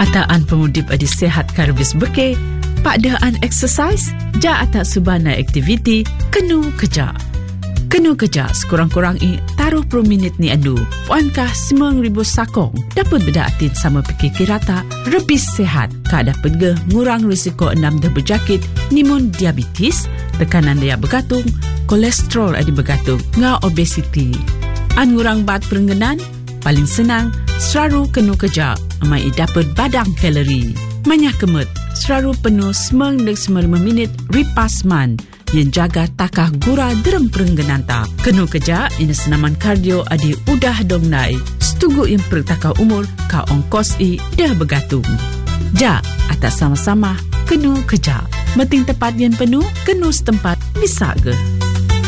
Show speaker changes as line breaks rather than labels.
Ataan pemudip adi sehat karbis beke, pakdaan exercise, ja atak subana aktiviti, kenu kerja. Kenu kerja sekurang-kurang taruh per minit ni andu. Puankah 9,000 sakong dapat berdaatin sama pikir kirata lebih sehat. Ka dapat ge ngurang risiko 6 dah berjakit, nimun diabetes, tekanan daya bergantung, kolesterol adi bergantung, nga obesiti. An ngurang bat perengganan, paling senang, selalu kenu kerja, amai dapat badang kalori. Manyah kemut, selalu penuh 9-9 minit ripas man, yang jaga takah gura derem perengganan ta. Kenu kerja, ini senaman kardio adi udah dong nai. Setugu yang pertakah umur, ka ongkos dah bergantung. Ja, atas sama-sama, kenu kerja. Meting tepat yang penuh, kenu setempat, bisa ke?